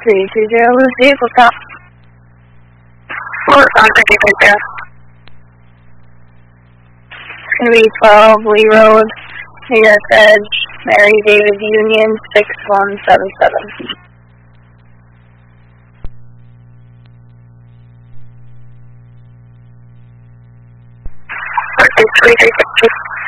320 with vehicle stop. What time did you get there? It's going to be 12 Lee Road, New York Edge, Mary David Union, 6177. Okay, 332.